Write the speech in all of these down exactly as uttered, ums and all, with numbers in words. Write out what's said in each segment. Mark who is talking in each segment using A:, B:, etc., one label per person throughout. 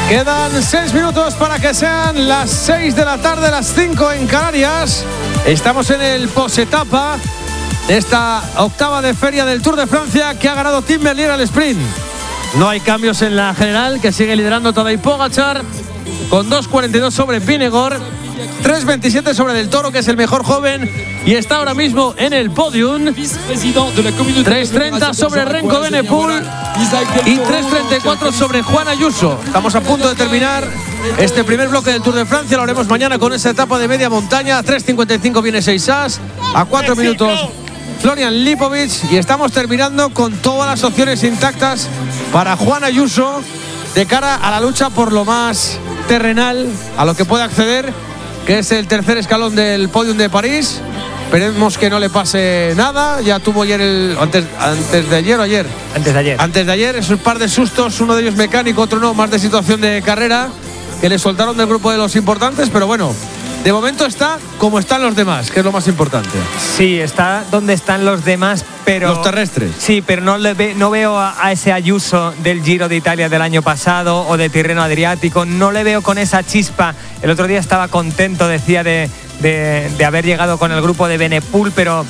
A: Quedan seis minutos para que sean las seis de la tarde, las cinco en Canarias. Estamos en el posetapa de esta octava de feria del Tour de Francia que ha ganado Tim Merlier al sprint. No hay cambios en la general, que sigue liderando Tadej Pogačar con dos cuarenta y dos sobre Vingegaard, tres veintisiete sobre Del Toro, que es el mejor joven y está ahora mismo en el podium, tres treinta sobre Renko Evenepoel y tres treinta y cuatro sobre Juan Ayuso. Estamos a punto de terminar este primer bloque del Tour de Francia, lo haremos mañana con esa etapa de media montaña. A tres cincuenta y cinco viene seis as, a cuatro minutos Florian Lipovic, y estamos terminando con todas las opciones intactas para Juan Ayuso de cara a la lucha por lo más terrenal a lo que puede acceder, que es el tercer escalón del podium de París. Esperemos que no le pase nada. Ya tuvo ayer el antes, antes de ayer o ayer
B: antes de ayer
A: antes de ayer es un par de sustos, uno de ellos mecánico, otro no, más de situación de carrera, que le soltaron del grupo de los importantes, pero bueno, de momento está como están los demás, que es lo más importante.
B: Sí, está donde están los demás, pero
A: los terrestres.
B: Sí, pero no, le ve, no veo a, a ese Ayuso del Giro de Italia del año pasado o de Tirreno Adriático. No le veo con esa chispa. El otro día estaba contento, decía, de, de, de haber llegado con el grupo de Evenepoel, pero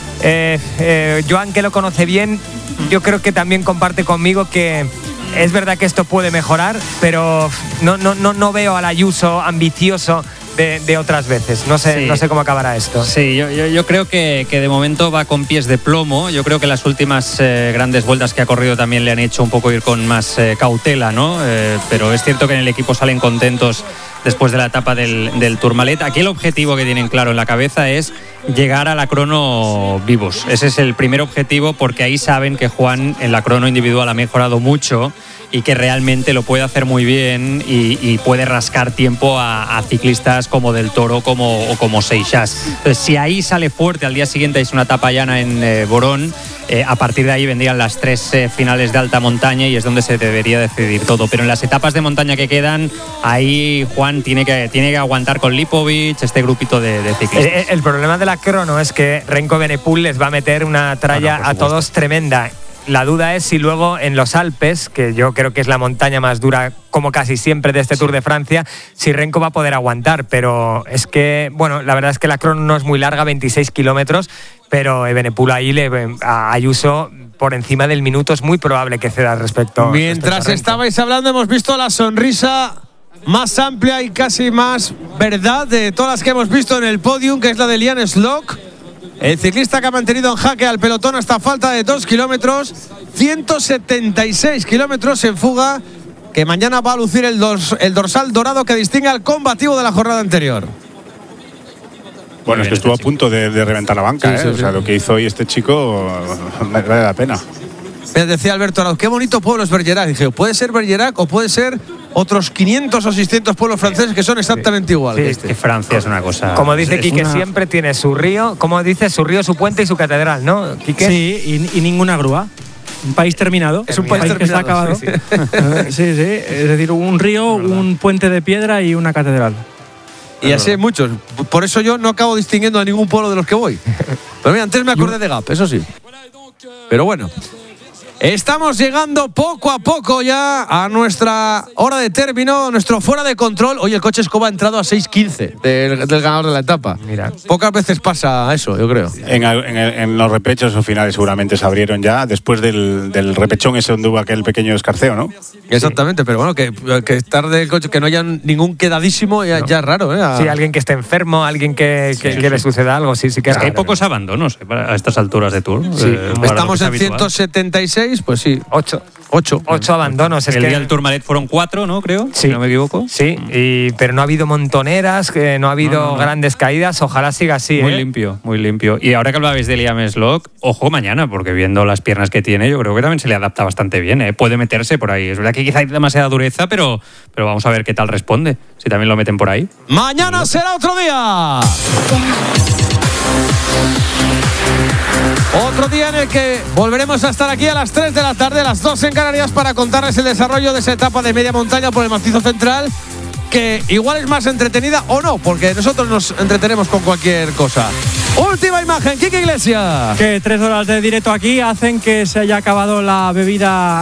B: eh, eh, Joan, que lo conoce bien, yo creo que también comparte conmigo que es verdad que esto puede mejorar, pero no, no, no, no veo al Ayuso ambicioso De, de otras veces. No sé, sí. no sé cómo acabará esto.
C: Sí, yo, yo, yo creo que, que de momento va con pies de plomo. Yo creo que las últimas eh, grandes vueltas que ha corrido también le han hecho un poco ir con más eh, cautela, ¿no? Eh, pero es cierto que en el equipo salen contentos después de la etapa del, del Tourmalet. Aquí el objetivo que tienen claro en la cabeza es llegar a la crono vivos. Ese es el primer objetivo, porque ahí saben que Juan en la crono individual ha mejorado mucho y que realmente lo puede hacer muy bien y, y puede rascar tiempo a, a ciclistas como Del Toro como, o como Seixas. Entonces, si ahí sale fuerte, al día siguiente es una etapa llana en eh, Borón, eh, a partir de ahí vendrían las tres eh, finales de alta montaña y es donde se debería decidir todo. Pero en las etapas de montaña que quedan, ahí Juan tiene que, tiene que aguantar con Lipovic, este grupito de, de ciclistas.
B: El, el problema de la crono es que Renko Evenepoel les va a meter una tralla bueno, a todos tremenda. La duda es si luego en los Alpes, que yo creo que es la montaña más dura, como casi siempre, de este Tour de Francia, si Renko va a poder aguantar. Pero es que, bueno, la verdad es que la crono no es muy larga, veintiséis kilómetros, pero Evenepoel ahí le, a Ayuso por encima del minuto es muy probable que ceda al respecto.
A: Mientras
B: respecto
A: estabais hablando, hemos visto la sonrisa más amplia y casi más verdad de todas las que hemos visto en el podium, que es la de Liam Slock. El ciclista que ha mantenido en jaque al pelotón hasta falta de dos kilómetros, ciento setenta y seis kilómetros en fuga, que mañana va a lucir el, dos, el dorsal dorado que distingue al combativo de la jornada anterior.
D: Bueno, es que estuvo a punto de, de reventar la banca, sí, ¿eh? Sí, sí. O sea, lo que hizo hoy este chico vale la pena.
A: Me decía Alberto Arauz, qué bonito pueblo es Bergerac. Dije, puede ser Bergerac o puede ser otros quinientos o seiscientos pueblos franceses que son exactamente iguales.
C: Sí, que, este. que Francia es una cosa.
B: Como dice Quique,
C: una...
B: siempre tiene su río, como dice, su río, su puente y su catedral, ¿no, Quique?
E: Sí, y, y ninguna grúa. Un país terminado.
A: Es un país, país terminado,
E: que está acabado. Sí sí. sí, sí. Es decir, un río, un puente de piedra y una catedral.
A: Y así hay muchos. Por eso yo no acabo distinguiendo a ningún pueblo de los que voy. Pero mira, antes me acordé de Gap, eso sí. Pero bueno. Estamos llegando poco a poco ya a nuestra hora de término, nuestro fuera de control. Oye, el coche Escoba ha entrado a seis quince del, del ganador de la etapa. Mira, pocas veces pasa eso, yo creo.
D: En, en, en los repechos o finales seguramente se abrieron ya, después del, del repechón ese donde hubo aquel pequeño escarceo, ¿no?
A: Exactamente, pero bueno, que, que tarde el coche, que no haya ningún quedadísimo, ya, no. ya es raro, ¿eh? A...
B: Sí, alguien que esté enfermo, alguien que, que, sí, que sí. le suceda algo, sí, sí que es,
C: es que hay pocos abandonos a estas alturas de Tour.
A: Sí. Eh, Estamos en ciento setenta y seis. Pues sí,
B: ocho.
A: Ocho.
B: Ocho abandonos.
C: Es el
B: que...
C: día del Tourmalet fueron cuatro, ¿no? Creo,
B: sí.
C: si no me equivoco.
B: Sí, y, pero no ha habido montoneras, que no ha habido no, no, no. grandes caídas. Ojalá siga así.
C: Muy
B: ¿eh?
C: limpio, muy limpio. Y ahora que hablabais de Liam Slock, ojo mañana, porque viendo las piernas que tiene, yo creo que también se le adapta bastante bien, ¿eh? Puede meterse por ahí. Es verdad que quizá hay demasiada dureza, pero, pero vamos a ver qué tal responde. Si también lo meten por ahí.
A: Mañana será otro día. Otro día en el que volveremos a estar aquí a las tres de la tarde, a las dos en Canarias, para contarles el desarrollo de esa etapa de media montaña por el macizo central, que igual es más entretenida o no, porque nosotros nos entretenemos con cualquier cosa. Última imagen, Quique Iglesias.
E: Que tres horas de directo aquí hacen que se haya acabado la bebida